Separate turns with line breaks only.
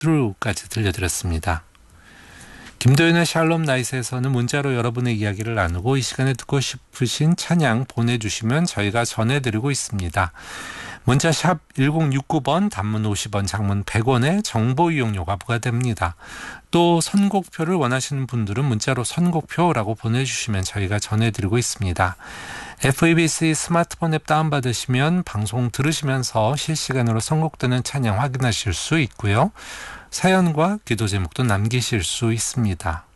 Through까지 들려드렸습니다. 김도윤의 샬롬 나잇에서는 문자로 여러분의 이야기를 나누고 이 시간에 듣고 싶으신 찬양 보내주시면 저희가 전해드리고 있습니다. 문자 샵 1069번, 단문 50원, 장문 100원에 정보 이용료가 부과됩니다. 또 선곡표를 원하시는 분들은 문자로 선곡표라고 보내주시면 저희가 전해드리고 있습니다. FEBC 스마트폰 앱 다운받으시면 방송 들으시면서 실시간으로 선곡되는 찬양 확인하실 수 있고요. 사연과 기도 제목도 남기실 수 있습니다.